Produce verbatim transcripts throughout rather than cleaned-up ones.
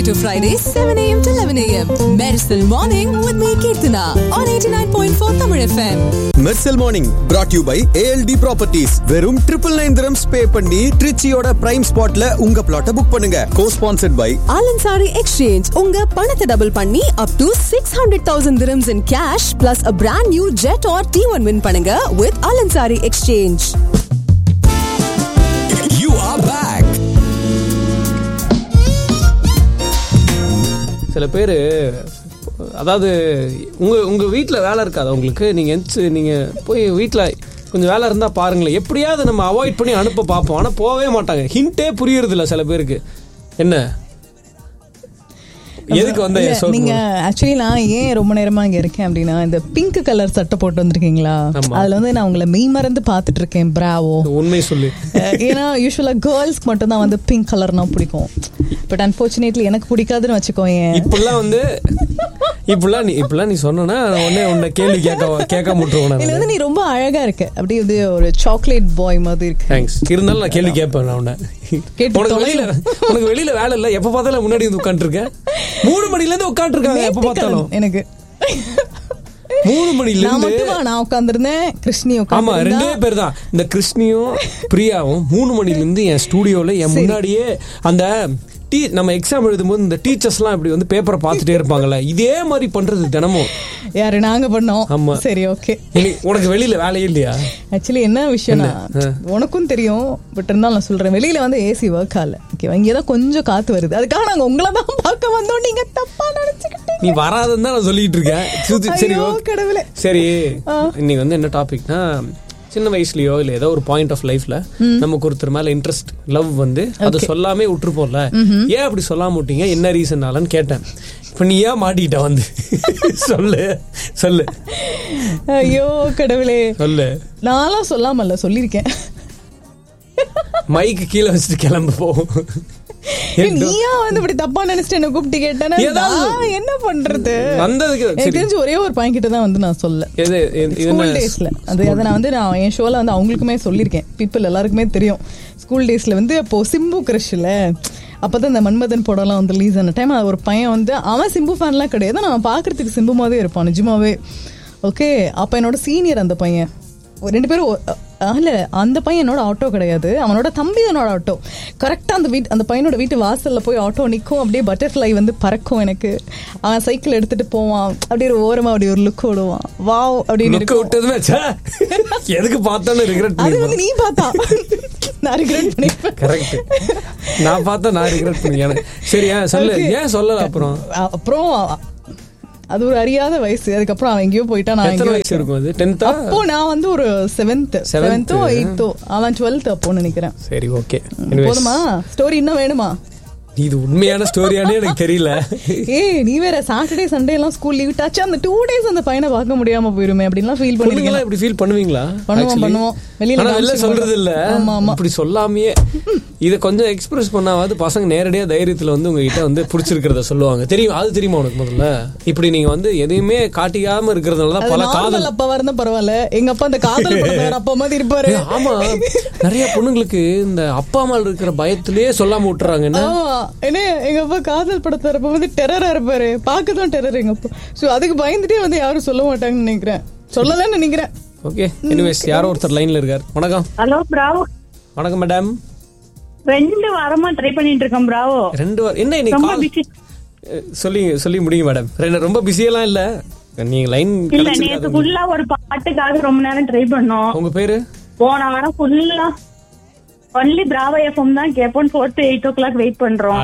to Friday, seven a.m. to eleven a.m. Medicine Morning with me, Kirtana, on eighty-nine point four Tamil F M. Medicine Morning brought to you by A L D Properties. வெறும் triple nine dirhams pay பண்ணி ட்ரிச்சியோட prime spotல உங்க plot book பண்ணுங்க. Co-sponsored by Alansari Exchange. உங்க பணத்தை double பண்ணி up to six hundred thousand dirhams in cash plus a brand new jet or T one win பண்ணுங்க with Alansari Exchange. You are back. சில பேர் அதாவது உங்கள் உங்கள் வீட்டில் வேலை இருக்காது உங்களுக்கு, நீங்கள் எந்த நீங்கள் போய் வீட்டில் கொஞ்சம் வேலை இருந்தால் பாருங்களேன், எப்படியாவது நம்ம அவாய்ட் பண்ணி அனுப்ப பார்ப்போம், ஆனால் போகவே மாட்டாங்க. ஹிண்ட்டே புரியறதில்ல சில பேருக்கு. என்ன எதுக்கு வந்த நீங்க ஆக்சுவலி நான் ஏன் ரொம்ப நேரமா இங்க இருக்கேன் அப்படின்னா, இந்த பிங்க் கலர் சட்டை போட்டு வந்திருக்கீங்களா, அதுல வந்து நான் உங்களை மெய் மறந்து பாத்துட்டு இருக்கேன். பிராவோ, உண்மை சொல்லு. ஏன்னா யூஸ்வலா கேர்ள்ஸ்க்கு மட்டும் தான் வந்து பிங்க் கலர்னா பிடிக்கும். பட் அன்பார்ச்சுனேட்லி எனக்கு பிடிக்காதுன்னு வச்சுக்கோங்க. இப்பெல்லாம் வந்து இப்பெல்லாம் நீ இப்பெல்லாம் நீ சொன்னா உடனே உன்னை கேள்வி கேட்க கேட்க முட்டுருவோம். இதுல வந்து நீ ரொம்ப அழகா இருக்க, அப்படியே வந்து ஒரு சாக்லேட் பாய் மாதிரி இருக்கு. தேங்க்ஸ். இருந்தாலும் நான் கேள்வி கேட்பேன். நான் உன்னை உனக்கு வெளியில உனக்கு வெளியில வேலை இல்லை, எப்ப பார்த்தாலும் முன்னாடி வந்து உட்காந்துருக்கேன். மூணு மணில இருந்து உட்காந்து இருக்காங்க எப்ப பார்த்தாலும். எனக்கு மூணு மணில இருந்து நான் உட்காந்துருந்தேன். கிருஷ்ணி ஆமா ரெண்டே பேர் தான், இந்த கிருஷ்ணியும் பிரியாவும் மூணு மணில இருந்து என் ஸ்டூடியோல என் முன்னாடியே அந்த டீ நம்ம எக்ஸாம் எழுதும்போது இந்த டீச்சர்ஸ்லாம் இப்படி வந்து பேப்பரை பார்த்துட்டே இருப்பாங்கல்ல, இதே மாதிரி பண்றது தினமும். யாரு நாங்க பண்ணோம். ஆமா சரி ஓகே. உனக்கு வெளியில வேலையே இல்லையா? ஆக்சுவலி என்ன விஷயம்னா, உனக்கும் தெரியும் பட் இருந்தாலும் நான் சொல்றேன், வெளியில வந்து ஏசி ஒர்க் ஆகல. ஓகே, இங்கதான் கொஞ்சம் காத்து வருது, அதுக்காக நாங்க உங்களை தான் பார்க்க வந்தோம். நீங்க தப்பா நினைச்சுக்கிட்டு நீ வராதுன்னு தான் நான் சொல்லிட்டு இருக்கேன். சரி கடவுளே. சரி இன்னைக்கு வந்து என்ன டாபிக்னா, சின்ன வயசுலயோ இல்ல ஏதோ ஒரு பாயிண்ட் ஆஃப் லைஃப்ல நமக்கு ஒருத்தர் மேல இன்ட்ரெஸ்ட் லவ் வந்து அது சொல்லாமே விட்டுருப்போம்ல, ஏன் அப்படி சொல்லாம விட்டீங்க, என்ன ரீசன்னாலன்னு கேட்டேன். இப்ப நீ ஏன் மாட்டிட்ட வந்து சொல்லு சொல்லு. ஐயோ கடவுளே சொல்லு. நான்லாம் சொல்லாமல்ல சொல்லிருக்கேன். மைக்கு கீழே வச்சுட்டு கிளம்பு போ. நீயா வந்து இப்படி தப்பா நினைச்சிட்டு என்ன கூப்பிட்டு கேட்டேன்னா என்ன பண்றது? எனக்கு தெரிஞ்சு ஒரே ஒரு பாயிண்ட் கிட்ட தான் வந்து நான் சொல்ல, ஸ்கூல் டேஸ்ல அது அதை நான் வந்து நான் என் ஷோல வந்து அவங்களுக்குமே சொல்லியிருக்கேன், பீப்புள் எல்லாருக்குமே தெரியும். ஸ்கூல் டேஸ்ல வந்து அப்போ சிம்பு கிரஷ்ல அப்பதான் இந்த மன்மதன் படம்லாம் வந்து ரிலீஸ் ஆன டைம், ஒரு பையன் வந்து அவன் சிம்பு ஃபேன்லாம் கிடையாது, நான் பாக்குறதுக்கு சிம்பு மாதிரி இருப்பான் நிஜமாவே. ஓகே, அப்ப என்னோட சீனியர் அந்த பையன், ரெண்டு பேரும் இல்ல அந்த பையன் என்னோட ஆட்டோ கிடையாது, அவனோட தம்பி என்னோட ஆட்டோ. கரெக்டா அந்த வீட்டு அந்த பையனோட வீட்டு வாசல்ல போய் ஆட்டோ நிற்கும், அப்படியே பட்டர்ஃப்ளை வந்து பறக்கும். எனக்கு அவன் சைக்கிள் எடுத்துட்டு போவான், அப்படியே ஒரு ஓரமா அப்படி ஒரு லுக் விடுவான். வாவ் அப்படின்னு எதுக்கு பார்த்தாலும் ரிக்ரெட். அது வந்து நீ பார்த்தா நான் ரிக்ரெட் பண்ணிப்பேன். கரெக்ட், நான் பார்த்தா நான் ரிக்ரெட் பண்ணிக்கிறேன். சரியா சொல்லு, ஏன் சொல்லல? அப்புறம் அப்புறம் அது ஒரு அறியாத வயசு. அதுக்கப்புறம் அவன் எங்கேயோ போயிட்டா, நான் அப்போ நான் வந்து ஒரு செவன்த் செவன்த்தோ எயித்தோ, அவன் டுவெல்த் அப்போன்னு நினைக்கிறேன். சரி ஓகே, போதுமா? ஸ்டோரி இன்னும் வேணுமா? இது உண்மையான ஸ்டோரியானே எனக்கு தெரியல. ஏய் நீ வேற சாட்டர்டே சண்டே எல்லாம் ஸ்கூல் லீவ் டாச்சு, அந்த டூ டேஸ் அந்த பையனை பார்க்க முடியாம போயிருமே அப்படின்லாம் ஃபீல் பண்ணுவீங்களா? இப்படி ஃபீல் பண்ணுவீங்களா? பண்ணுவோம் பண்ணுவோம். வெளியில வெளில சொல்றது இல்ல. ஆமா ஆமா, அப்படி சொல்லாமையே இதை கொஞ்சம் எக்ஸ்பிரஸ் பண்ணாவது பசங்க நேரடியா தைரியத்துல வந்து உங்ககிட்ட வந்து பிடிச்சிருக்கிறத சொல்லுவாங்க. தெரியும், அது தெரியுமா உனக்கு? முதல்ல இப்படி நீங்க வந்து எதையுமே காட்டிக்காம இருக்கிறதுனாலதான் பல காதல். அப்பா வரந்தா பரவாயில்ல, எங்க அப்பா அந்த காதல் அப்பா மாதிரி இருப்பாரு. ஆமா, நிறைய பொண்ணுங்களுக்கு இந்த அப்பா அம்மா இருக்கிற பயத்திலேயே சொல்லாம விட்டுறாங்க. என்ன எங்க அப்பா காதல் படத்துல இருப்ப வந்து டெரரா இருப்பாரு, பாக்கதான் டெரர் எங்க அப்பா. சோ அதுக்கு பயந்துட்டே வந்து யாரும் சொல்ல மாட்டாங்கன்னு நினைக்கிறேன், சொல்லலன்னு நினைக்கிறேன். ஓகே, எனிவேஸ் யாரோ ஒருத்தர் லைன்ல இருக்காரு. வணக்கம். Hello Bravo. வணக்கம் மேடம். ரெண்டு வாரமா ட்ரை பண்ணிட்டு இருக்கேன் பிராவோ. ரெண்டு வாரம் என்ன இன்னைக்கு சொல்லி சொல்லி முடியுங்க மேடம். ரெண்டு ரொம்ப பிஸியெல்லாம் இல்ல, நீங்க லைன் இல்ல. நேத்து ஃபுல்லா ஒரு பாட்டுக்காக ரொம்ப நேரம் ட்ரை பண்ணோம். உங்க பேரு? போன வாரம் ஃபுல்லா ஒன்லி பிராவோ எஃப்எம் தான் கேப்போம். Four to eight O clock wait பண்றோம்.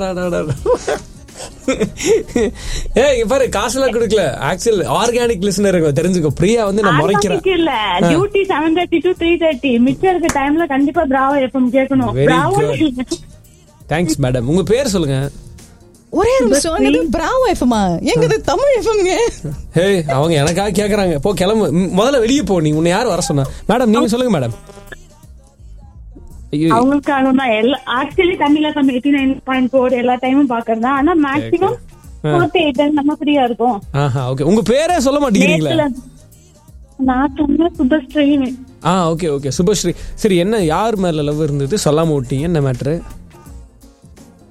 ஏய் பாரு, காசுலாம் கொடுக்கல. ஆக்சுவல் ஆர்கானிக் லிசனர் தெரிஞ்சுக்கோ. பிரியா வந்து நான் முறைக்கிறேன் இல்ல, duty seven thirty to three thirty மிச்சம் இருக்க டைம்ல கண்டிப்பா பிராவோ எஃப்எம் கேட்கணும். Thanks madam. உங்க பேர் சொல்லுங்க. ஒரே நிமிஷம், பிராவோ எஃப்எம்மா? எங்கது தமிழ் எஃப்எம்ங்க. ஏய் அவங்க எனக்காக கேக்குறாங்க, போ கிளம்பு முதல்ல, வெளியே போ. நீ உன்னை யார் வர சொன்னா? மேடம் நீங்க சொல்லுங்க மேடம். அவங்களுக்காக தான் எல்லா ஆக்சுவலி தமிழ்ல நம்ம எயிட்டி நைன் பாயிண்ட் ஃபோர் எல்லா டைமும் பாக்குறதா, ஆனா மேக்ஸிமம் ஃபோர்ட்டி எயிட் நம்ம ஃப்ரீயா இருக்கும். ஓகே, உங்க பேரே சொல்ல மாட்டீங்களா? நான் சொன்ன சுபஸ்ரீ. ஆ ஓகே ஓகே சுபஸ்ரீ. சரி, என்ன யார் மேல லவ் இருந்தது சொல்லாம விட்டீங்க? என்ன மேட்டர்?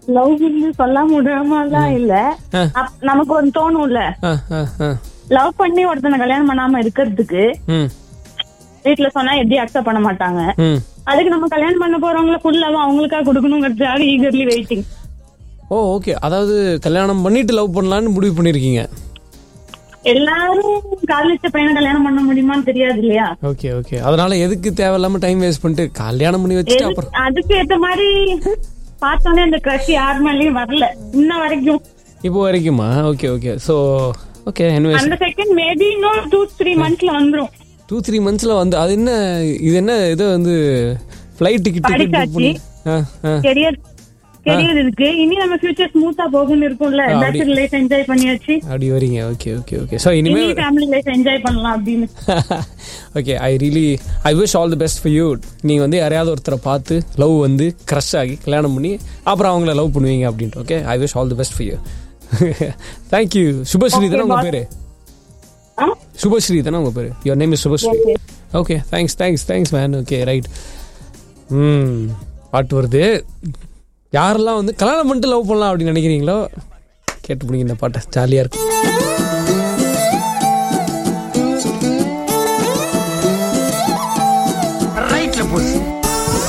லவ் சொல்ல முடியாமலாம் இல்ல, நமக்கு ஒரு தோணும்ல லவ் பண்ணி ஒருத்தனை கல்யாணம் பண்ணாம இருக்கிறதுக்கு வீட்டுல சொன்னா எப்படி அக்செப்ட் பண்ண மாட்டாங்க. அதுக்கு நம்ம கல்யாணம் பண்ண போறவங்கள ஃபுல்லாவும் அவங்களுக்காக கொடுக்கணுங்கிறதுக்காக ஈகர்லி வெயிட்டிங். ஓ ஓகே, அதாவது கல்யாணம் பண்ணிட்டு லவ் பண்ணலாம்னு முடிவு பண்ணிருக்கீங்க. எல்லாரும் காலேஜ் பையனை கல்யாணம் பண்ண முடியுமான்னு தெரியாது இல்லையா? ஓகே ஓகே, அதனால எதுக்கு தேவையில்லாம டைம் வேஸ்ட் பண்ணிட்டு கல்யாணம் பண்ணி வச்சுட்டு அப்புறம் அதுக்கு ஏத்த மாதிரி பார்த்தோன்னே அந்த கிரஷ் யார் மேலயும் வரல இன்ன வரைக்கும். இப்போ வரைக்குமா? Okay okay. So okay, anyways அந்த செகண்ட் மேபி இன்னும் டூ த்ரீ மந்த்ஸ்ல வந்துரும். டூ த்ரீ மந்த்ஸ்ல வந்து அது என்ன இது என்ன இது வந்து ஃப்ளைட் டிக்கெட் படிச்சாச்சு, கெரியர் கெரியர் இருக்கு, இனி நம்ம ஃபியூச்சர் ஸ்மூத்தா போகும்னு இருக்கும்ல. பேச்சுலர் லைஃப் என்ஜாய் பண்ணியாச்சு அப்படி வரீங்க. Okay okay okay. சோ இனிமே ஃபேமிலி லைஃப் என்ஜாய் பண்ணலாம் அப்படின்னு. Okay, I really I wish all the best for you. நீங்க வந்து யாரையாவது ஒருத்தரை பார்த்து லவ் வந்து கிரஷ் ஆகி கல்யாணம் பண்ணி அப்புறம் அவங்கள லவ் பண்ணுவீங்க அப்படின்ட்டு. Okay, I wish all the best for you. Thank you. Subashree தானே உங்க பேரு? சுபஸ்ரீ தானே உங்க பேரு? Your name is Subashree. Okay, thanks thanks thanks man. Okay right. ம் பாட்டு வருது. யாரெல்லாம் வந்து கல்யாணம் பண்ணிட்டு லவ் பண்ணலாம் அப்படின்னு நினைக்கிறீங்களோ கேட்டு பிடிங்க இந்த பாட்டை, ஜாலியாக இருக்கும்.